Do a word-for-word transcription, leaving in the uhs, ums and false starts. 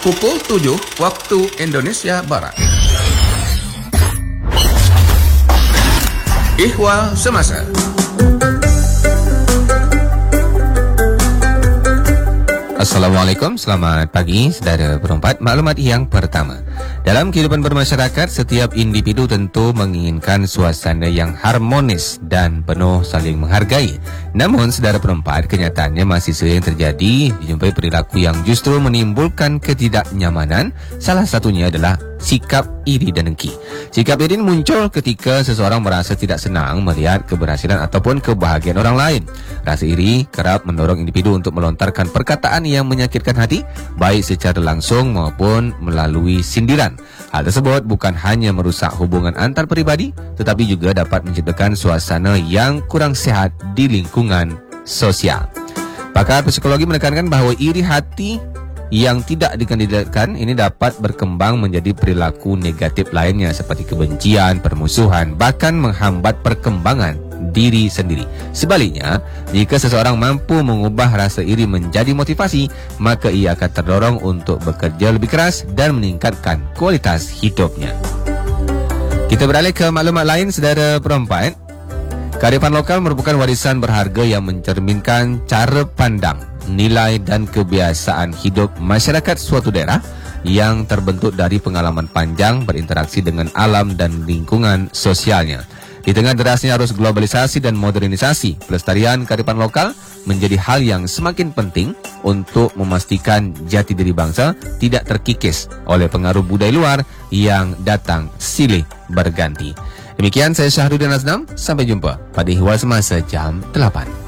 pukul tujuh waktu Indonesia Barat. Ihwal Semasa. Assalamualaikum, selamat pagi saudara berempat. Maklumat yang pertama, dalam kehidupan bermasyarakat, setiap individu tentu menginginkan suasana yang harmonis dan penuh saling menghargai. Namun saudara berempat, kenyataannya masih sering terjadi dijumpai perilaku yang justru menimbulkan ketidaknyamanan. Salah satunya adalah sikap iri dan dengki. Sikap iri muncul ketika seseorang merasa tidak senang melihat keberhasilan ataupun kebahagiaan orang lain. Rasa iri kerap mendorong individu untuk melontarkan perkataan yang menyakitkan hati, baik secara langsung maupun melalui sindiran. Hal tersebut bukan hanya merusak hubungan antar pribadi, tetapi juga dapat menciptakan suasana yang kurang sehat di lingkungan sosial. Pakar psikologi menekankan bahawa iri hati yang tidak dikendalikan ini dapat berkembang menjadi perilaku negatif lainnya seperti kebencian, permusuhan, bahkan menghambat perkembangan diri sendiri. Sebaliknya, jika seseorang mampu mengubah rasa iri menjadi motivasi, maka ia akan terdorong untuk bekerja lebih keras dan meningkatkan kualitas hidupnya. Kita beralih ke maklumat lain, saudara perempuan. Kearifan lokal merupakan warisan berharga yang mencerminkan cara pandang, nilai dan kebiasaan hidup masyarakat suatu daerah yang terbentuk dari pengalaman panjang berinteraksi dengan alam dan lingkungan sosialnya. Di tengah derasnya arus globalisasi dan modernisasi, pelestarian kearifan lokal menjadi hal yang semakin penting untuk memastikan jati diri bangsa tidak terkikis oleh pengaruh budaya luar yang datang silih berganti. Demikian saya Syahrudin Aznam, sampai jumpa pada Ihwal Semasa jam delapan.